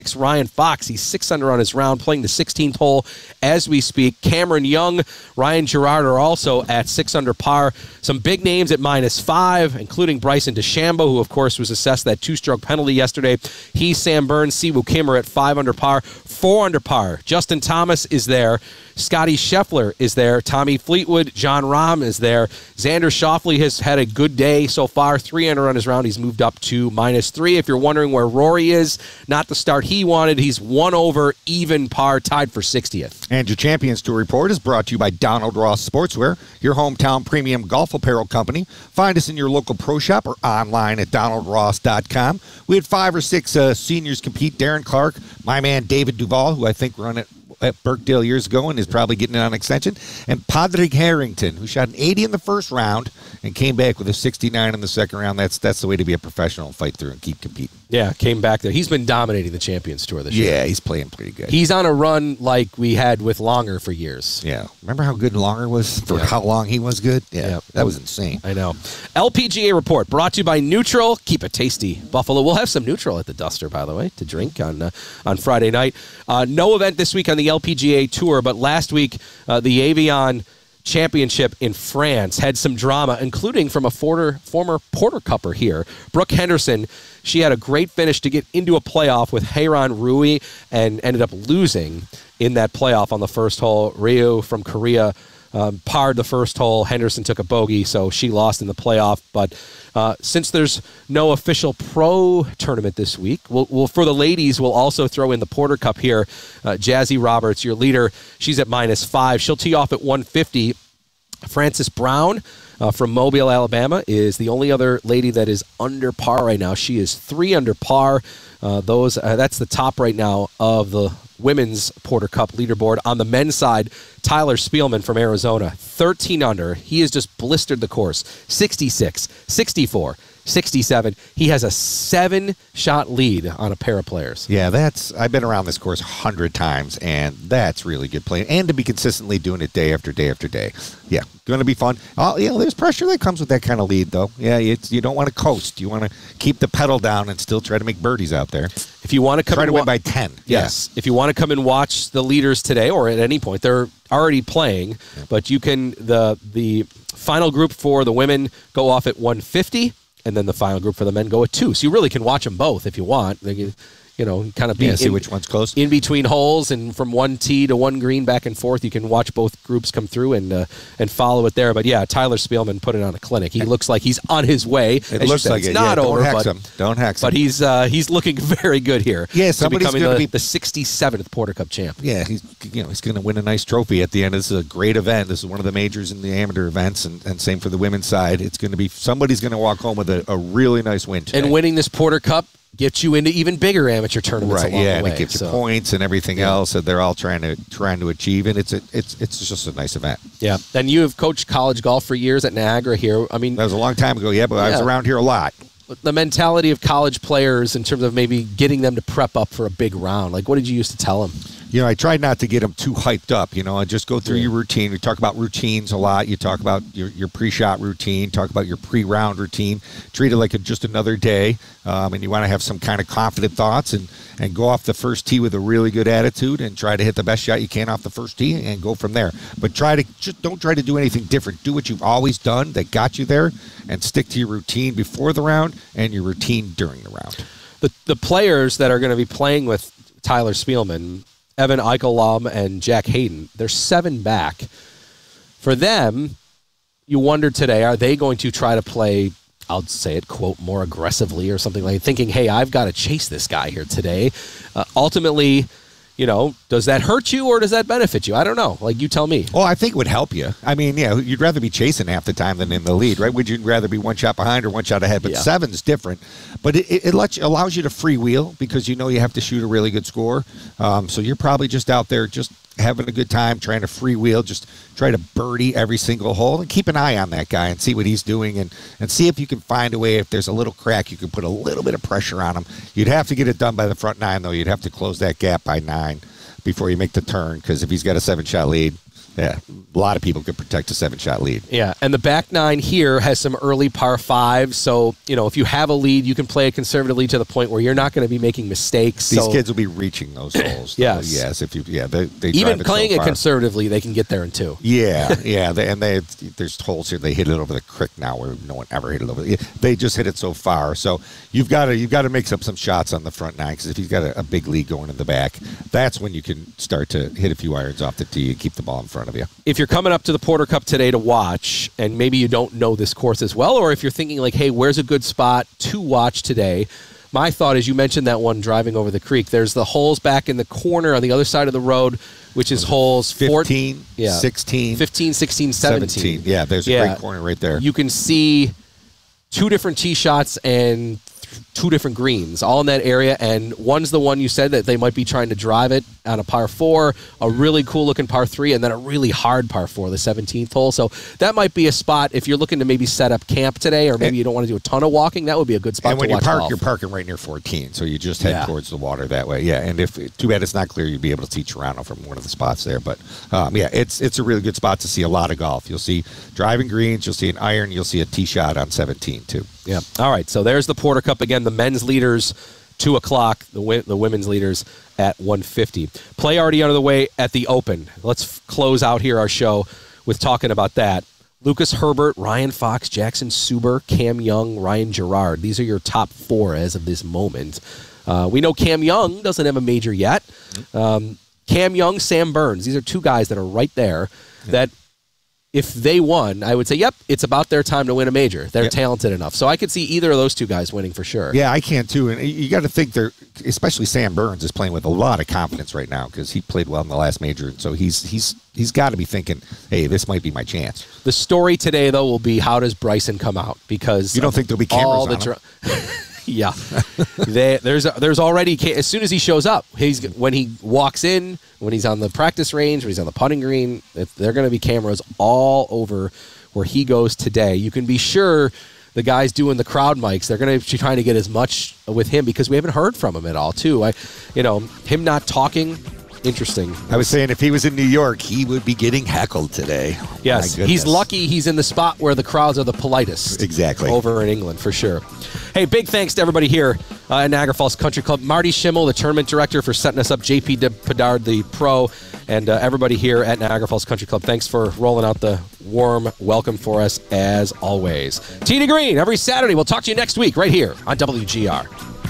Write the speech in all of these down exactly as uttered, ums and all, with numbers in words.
Ryan Fox, he's six under on his round, playing the sixteenth hole as we speak. Cameron Young, Ryan Gerard are also at six under par. Some big names at minus five, including Bryson DeChambeau, who, of course, was assessed that two-stroke penalty yesterday. He, Sam Burns, Siwoo Kim are at five under par. Four under par. Justin Thomas is there. Scotty Scheffler is there. Tommy Fleetwood, John Rahm is there. Xander Schauffele has had a good day so far. Three under on his round. He's moved up to minus three. If you're wondering where Rory is, not the start he wanted. He's one over, even par, tied for sixtieth. And your Champions Tour Report is brought to you by Donald Ross Sportswear, your hometown premium golf apparel company. Find us in your local pro shop or online at donald ross dot com. We had five or six uh, seniors compete. Darren Clark, my man David Duval, who I think run it at Birkdale years ago and is probably getting it on extension, and Padraig Harrington, who shot an eighty in the first round and came back with a sixty-nine in the second round. That's that's the way to be a professional and fight through and keep competing. Yeah, came back there. He's been dominating the Champions Tour this yeah, year. Yeah, he's playing pretty good. He's on a run like we had with Longer for years. Yeah. Remember how good Longer was for yeah. how long he was good? Yeah, yeah. That was insane. I know. L P G A Report brought to you by Neutral. Keep it tasty, Buffalo. We'll have some Neutral at the Duster, by the way, to drink on uh, on Friday night. Uh, no event this week on the L P G A Tour, but last week uh, the Avion Championship in France had some drama, including from a former, former Porter Cupper here, Brooke Henderson. She had a great finish to get into a playoff with Haeron Rui and ended up losing in that playoff on the first hole. Ryu from Korea um, parred the first hole. Henderson took a bogey, so she lost in the playoff. But uh, since there's no official pro tournament this week, we'll, we'll, for the ladies, we'll also throw in the Porter Cup here. Uh, Jazzy Roberts, your leader, she's at minus five. She'll tee off at one fifty. Frances Brown uh, from Mobile, Alabama, is the only other lady that is under par right now. She is three under par. Uh, those uh, that's the top right now of the women's Porter Cup leaderboard. On the men's side, Tyler Spielman from Arizona, thirteen under. He has just blistered the course. sixty-six, sixty-four, sixty-seven. He has a seven-shot lead on a pair of players. Yeah, that's. I've been around this course a hundred times, and that's really good playing. And to be consistently doing it day after day after day. Yeah, going to be fun. Oh, you know, there's pressure that comes with that kind of lead, though. Yeah, it's, you don't want to coast. You want to keep the pedal down and still try to make birdies out there. If you want to come try and to wa- win by ten. Yes. Yeah. If you want to come and watch the leaders today, or at any point, they're already playing, yeah. but you can. The the final group for the women go off at one fifty. And then the final group for the men go at two. So you really can watch them both if you want. They can, you know, kind of be yeah, see in, which one's close. In between holes, and from one tee to one green back and forth. You can watch both groups come through and uh, and follow it there. But yeah, Tyler Spielman put it on a clinic. He looks like he's on his way. It looks like it's it. not yeah, over. Don't hex but, him. Don't hex him. But he's uh, he's looking very good here. Yeah, somebody's going to be the sixty-seventh Porter Cup champ. Yeah, he's you know he's going to win a nice trophy at the end. This is a great event. This is one of the majors in the amateur events, and, and same for the women's side. It's going to be somebody's going to walk home with a, a really nice win today. And winning this Porter Cup gets you into even bigger amateur tournaments right, along yeah, the way. And it gives so. you points and everything yeah. else that they're all trying to trying to achieve, and it's a, it's it's just a nice event. Yeah, and you have coached college golf for years at Niagara here. I mean, that was a long time ago, yeah, but yeah. I was around here a lot. The mentality of college players in terms of maybe getting them to prep up for a big round, like what did you used to tell them? You know, I tried not to get them too hyped up, you know, and just go through yeah. your routine. We talk about routines a lot. You talk about your, your pre-shot routine, talk about your pre-round routine. Treat it like a, just another day, um, and you want to have some kind of confident thoughts and, and go off the first tee with a really good attitude and try to hit the best shot you can off the first tee and go from there. But try to just don't try to do anything different. Do what you've always done that got you there and stick to your routine before the round and your routine during the round. The, the players that are going to be playing with Tyler Spielman, Evan Eichelbaum and Jack Hayden, they're seven back. For them, you wonder today, are they going to try to play, I'll say it, quote, more aggressively or something like thinking, hey, I've got to chase this guy here today. Uh, ultimately, you know, does that hurt you or does that benefit you? I don't know. Like, you tell me. Well, I think it would help you. I mean, yeah, you'd rather be chasing half the time than in the lead, right? Would you rather be one shot behind or one shot ahead? But yeah. seven's different. But it, it, it lets you, allows you to freewheel because you know you have to shoot a really good score. Um, so you're probably just out there just having a good time, trying to freewheel, just try to birdie every single hole and keep an eye on that guy and see what he's doing and, and see if you can find a way, if there's a little crack, you can put a little bit of pressure on him. You'd have to get it done by the front nine, though. You'd have to close that gap by nine before you make the turn, because if he's got a seven-shot lead, Yeah, a lot of people could protect a seven-shot lead. Yeah, and the back nine here has some early par fives. So, you know, if you have a lead, you can play it conservatively to the point where you're not going to be making mistakes. These so, kids will be reaching those holes. Yes. Yes. If you, yeah, they, they even drive playing it, so it conservatively, they can get there in two. Yeah, yeah. They, and they there's holes here. They hit it over the creek now where no one ever hit it over. The, they just hit it so far. So you've got to you've got to mix up some shots on the front nine, because if you've got a, a big lead going in the back, that's when you can start to hit a few irons off the tee and keep the ball in front of you. If you're coming up to the Porter Cup today to watch, and maybe you don't know this course as well, or if you're thinking like, hey, where's a good spot to watch today? My thought is, you mentioned that one driving over the creek. There's the holes back in the corner on the other side of the road, which is holes fifteen, four, yeah, sixteen, fifteen, sixteen, seventeen. seventeen. Yeah, there's a yeah. great corner right there. You can see two different tee shots and two different greens all in that area, and one's the one you said that they might be trying to drive it on a par four, a really cool looking par three, and then a really hard par four, the seventeenth hole. So that might be a spot if you're looking to maybe set up camp today, or maybe and, you don't want to do a ton of walking. That would be a good spot and when to you watch park, golf. you're parking right near fourteen, so you just head Yeah. towards the water that way. Yeah, and if too bad it's not clear, you'd be able to see Toronto from one of the spots there. But um, yeah, it's it's a really good spot to see a lot of golf. You'll see driving greens, you'll see an iron, you'll see a tee shot on seventeen too. Yeah. All right. So there's the Porter Cup again. The men's leaders two o'clock. The wi- the women's leaders at one fifty. Play already out of the way at the Open. Let's f- close out here our show with talking about that. Lucas Herbert, Ryan Fox, Jackson Suber, Cam Young, Ryan Gerard. These are your top four as of this moment. Uh, we know Cam Young doesn't have a major yet. Um, Cam Young, Sam Burns. These are two guys that are right there that if they won, I would say, yep, it's about their time to win a major. They're Yep. talented enough. So I could see either of those two guys winning for sure. Yeah, I can too. And you got to think they're, especially Sam Burns is playing with a lot of confidence right now because he played well in the last major. And so he's he's he's got to be thinking, hey, this might be my chance. The story today, though, will be how does Bryson come out? Because You don't think there'll be cameras all the on dr- Yeah, they, there's there's already as soon as he shows up, he's when he walks in, when he's on the practice range, when he's on the putting green, if there are going to be cameras all over where he goes today. You can be sure the guys doing the crowd mics, they're going to be trying to get as much with him because we haven't heard from him at all. Too, I, you know, him not talking. Interesting. I was saying if he was in New York, he would be getting heckled today. Yes, My he's goodness. lucky he's in the spot where the crowds are the politest. Exactly. Over in England, for sure. Hey, big thanks to everybody here uh, at Niagara Falls Country Club. Marty Schimmel, the tournament director, for setting us up. J P Bedard, the pro, and uh, everybody here at Niagara Falls Country Club. Thanks for rolling out the warm welcome for us, as always. Tee to Green, every Saturday. We'll talk to you next week right here on W G R.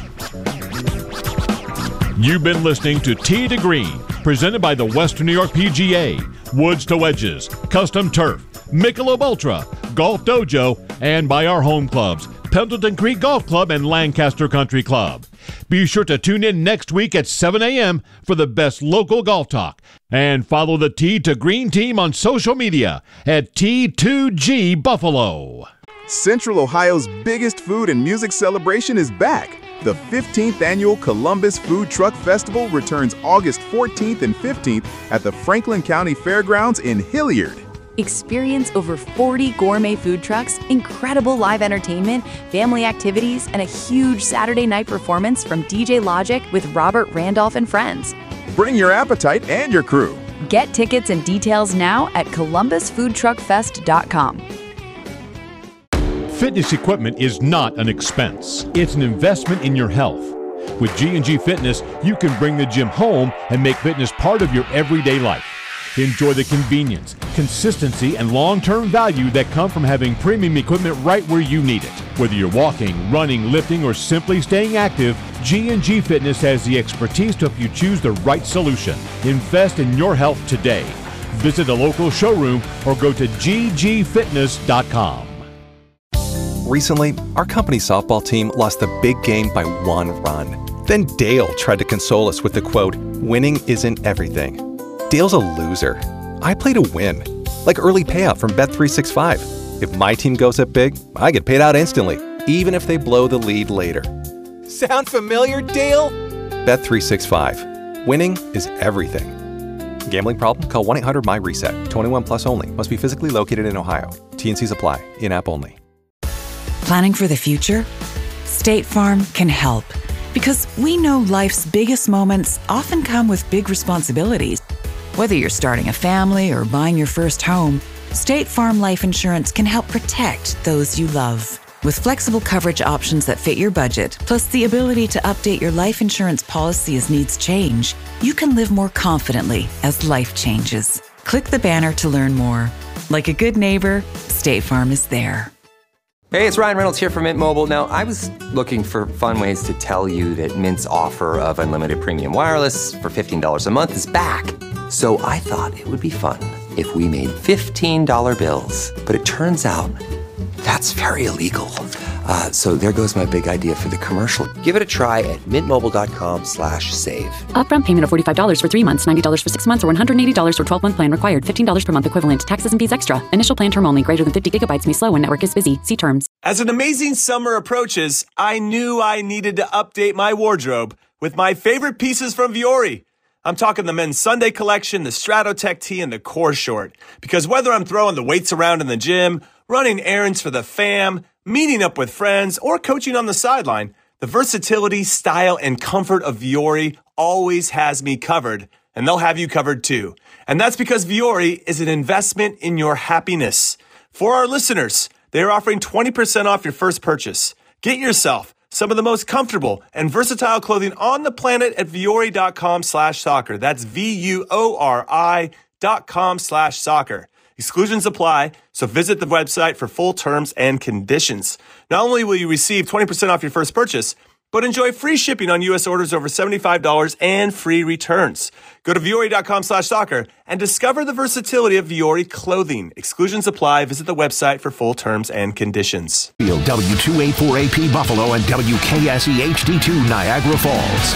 You've been listening to Tee to Green, presented by the Western New York P G A, Woods to Wedges, Custom Turf, Michelob Ultra, Golf Dojo, and by our home clubs, Pendleton Creek Golf Club and Lancaster Country Club. Be sure to tune in next week at seven a.m. for the best local golf talk. And follow the Tee to Green team on social media at T two G Buffalo. Central Ohio's biggest food and music celebration is back. The fifteenth Annual Columbus Food Truck Festival returns August fourteenth and fifteenth at the Franklin County Fairgrounds in Hilliard. Experience over forty gourmet food trucks, incredible live entertainment, family activities, and a huge Saturday night performance from D J Logic with Robert Randolph and friends. Bring your appetite and your crew. Get tickets and details now at columbus food truck fest dot com. Fitness equipment is not an expense. It's an investment in your health. With G and G Fitness, you can bring the gym home and make fitness part of your everyday life. Enjoy the convenience, consistency, and long-term value that come from having premium equipment right where you need it. Whether you're walking, running, lifting, or simply staying active, G and G Fitness has the expertise to help you choose the right solution. Invest in your health today. Visit a local showroom or go to g g fitness dot com. Recently, our company softball team lost the big game by one run. Then Dale tried to console us with the quote, "Winning isn't everything." Dale's a loser. I play to win. Like early payout from Bet three sixty-five. If my team goes up big, I get paid out instantly, even if they blow the lead later. Sound familiar, Dale? Bet three sixty-five. Winning is everything. Gambling problem? Call one eight hundred M Y RESET. twenty-one plus only. Must be physically located in Ohio. T and Cs apply. In-app only. Planning for the future? State Farm can help. Because we know life's biggest moments often come with big responsibilities. Whether you're starting a family or buying your first home, State Farm Life Insurance can help protect those you love. With flexible coverage options that fit your budget, plus the ability to update your life insurance policy as needs change, you can live more confidently as life changes. Click the banner to learn more. Like a good neighbor, State Farm is there. Hey, it's Ryan Reynolds here from Mint Mobile. Now, I was looking for fun ways to tell you that Mint's offer of unlimited premium wireless for fifteen dollars a month is back. So I thought it would be fun if we made fifteen dollar bills. But it turns out that's very illegal. Uh, so there goes my big idea for the commercial. Give it a try at mintmobile.com slash save. Upfront payment of forty-five dollars for three months, ninety dollars for six months, or one hundred eighty dollars for twelve-month plan required. fifteen dollars per month equivalent. Taxes and fees extra. Initial plan term only. Greater than fifty gigabytes may slow when network is busy. See terms. As an amazing summer approaches, I knew I needed to update my wardrobe with my favorite pieces from Vuori. I'm talking the men's Sunday collection, the Stratotech tee, and the core short. Because whether I'm throwing the weights around in the gym, running errands for the fam, meeting up with friends, or coaching on the sideline, the versatility, style, and comfort of Vuori always has me covered, and they'll have you covered too. And that's because Vuori is an investment in your happiness. For our listeners, they are offering twenty percent off your first purchase. Get yourself some of the most comfortable and versatile clothing on the planet at Vuori.com slash soccer. That's V-U-O-R-I dot com slash soccer. Exclusions apply, so visit the website for full terms and conditions. Not only will you receive twenty percent off your first purchase, but enjoy free shipping on U S orders over seventy-five dollars and free returns. Go to Vuori.com slash soccer and discover the versatility of Vuori clothing. Exclusions apply. Visit the website for full terms and conditions. W two eighty-four A P Buffalo and W K S E H D two Niagara Falls.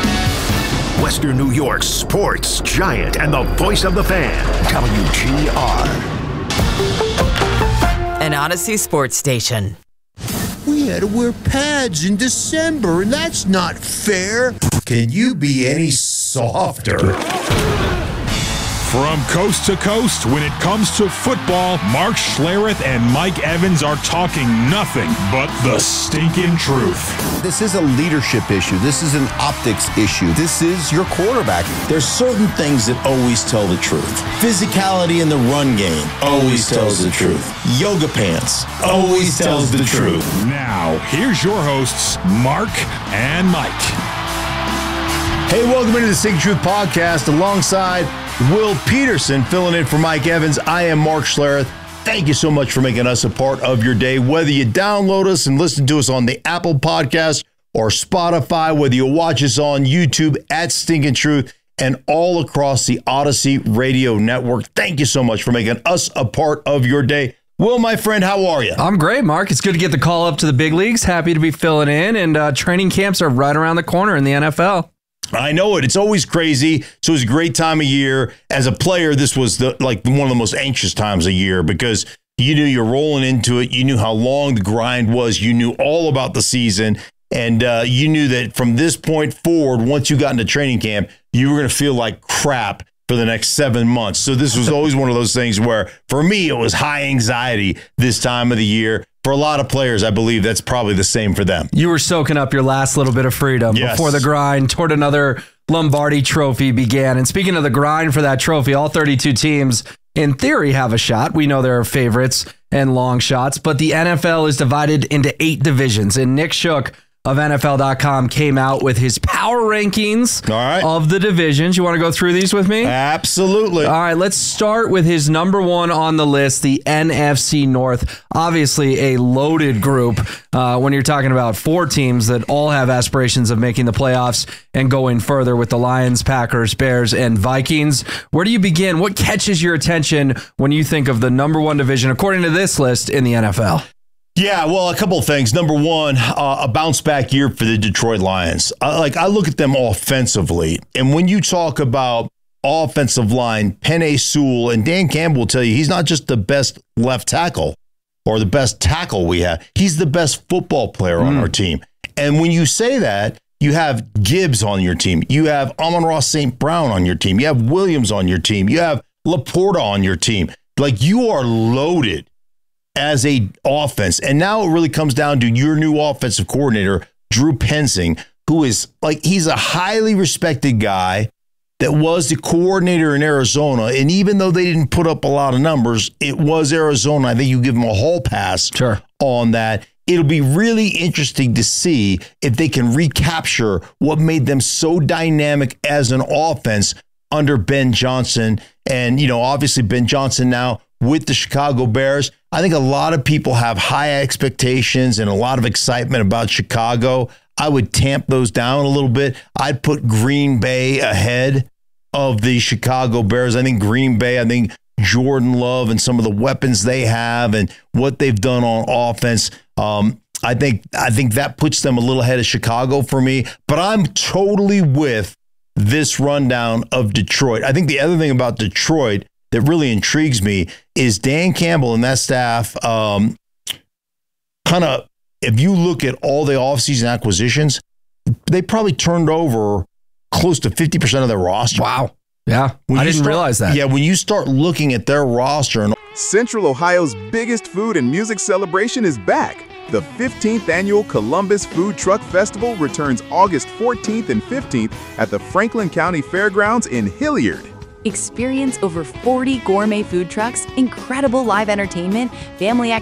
Western New York's sports giant and the voice of the fan, W G R. An Odyssey sports station. We had to wear pads in December, and that's not fair. Can you be any softer? From coast to coast, when it comes to football, Mark Schlereth and Mike Evans are talking nothing but the stinking truth. This is a leadership issue. This is an optics issue. This is your quarterback. There's certain things that always tell the truth. Physicality in the run game always tells the truth. Yoga pants always tells the truth. Now, here's your hosts, Mark and Mike. Hey, welcome into the Stinking Truth Podcast alongside Will Peterson, filling in for Mike Evans. I am Mark Schlereth. Thank you so much for making us a part of your day. Whether you download us and listen to us on the Apple Podcast or Spotify, whether you watch us on YouTube at Stinking Truth and all across the Odyssey Radio Network, thank you so much for making us a part of your day. Will, my friend, how are you? I'm great, Mark. It's good to get the call up to the big leagues. Happy to be filling in, and uh, training camps are right around the corner in the N F L. I know it. It's always crazy. So it's a great time of year. As a player, this was the like one of the most anxious times of year because you knew you're rolling into it. You knew how long the grind was. You knew all about the season. And uh, you knew that from this point forward, once you got into training camp, you were going to feel like crap for the next seven months. So this was always one of those things where, for me, it was high anxiety this time of the year. For a lot of players, I believe that's probably the same for them. You were soaking up your last little bit of freedom yes. before the grind toward another Lombardi trophy began. And speaking of the grind for that trophy, all thirty-two teams, in theory, have a shot. We know there are favorites and long shots, but the N F L is divided into eight divisions. And Nick Shook of N F L dot com came out with his power rankings All right. of the divisions. You want to go through these with me? Absolutely. All right, let's start with his number one on the list, the N F C North. Obviously a loaded group uh, when you're talking about four teams that all have aspirations of making the playoffs and going further with the Lions, Packers, Bears, and Vikings. Where do you begin? What catches your attention when you think of the number one division, according to this list, in the N F L? Yeah, well, a couple of things. Number one, uh, a bounce back year for the Detroit Lions. Uh, like I look at them offensively, and when you talk about offensive line, Penei Sewell, and Dan Campbell will tell you he's not just the best left tackle or the best tackle we have. He's the best football player on mm. our team. And when you say that, you have Gibbs on your team. You have Amon-Ra Saint Brown on your team. You have Williams on your team. You have Laporta on your team. Like you are loaded as a offense. And now it really comes down to your new offensive coordinator, Drew Pensing, who is like, he's a highly respected guy that was the coordinator in Arizona. And even though they didn't put up a lot of numbers, it was Arizona. I think you give them a hall pass sure. on that. It'll be really interesting to see if they can recapture what made them so dynamic as an offense under Ben Johnson. And, you know, obviously Ben Johnson now with the Chicago Bears. I think a lot of people have high expectations and a lot of excitement about Chicago. I would tamp those down a little bit. I'd put Green Bay ahead of the Chicago Bears. I think Green Bay, I think Jordan Love and some of the weapons they have and what they've done on offense. Um, I think I think that puts them a little ahead of Chicago for me. But I'm totally with this rundown of Detroit. I think the other thing about Detroit that really intrigues me is Dan Campbell and that staff um, kind of, if you look at all the offseason acquisitions, they probably turned over close to fifty percent of their roster. Wow. Yeah. When I you didn't start, realize that. Yeah. When you start looking at their roster. And Central Ohio's biggest food and music celebration is back. The fifteenth Annual Columbus Food Truck Festival returns August fourteenth and fifteenth at the Franklin County Fairgrounds in Hilliard. Experience over forty gourmet food trucks, incredible live entertainment, family activities,